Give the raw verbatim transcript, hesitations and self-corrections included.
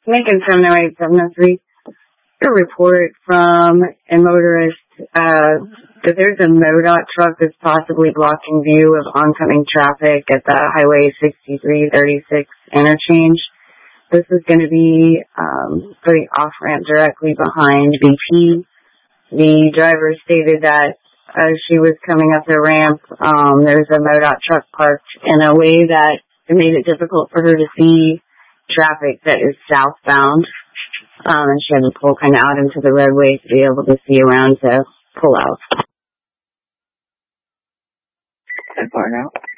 Making seven oh eight, seven oh three. A report from a motorist uh, that there's a MoDOT truck that's possibly blocking view of oncoming traffic at the Highway sixty-three thirty-six interchange. This is going to be um, for the off-ramp directly behind B P. The driver stated that as she was coming up the ramp, um, there's a MoDOT truck parked in a way that it made it difficult for her to see traffic that is southbound. Um, and she had to pull kind of out into the roadway to be able to see around to pull out. That far out.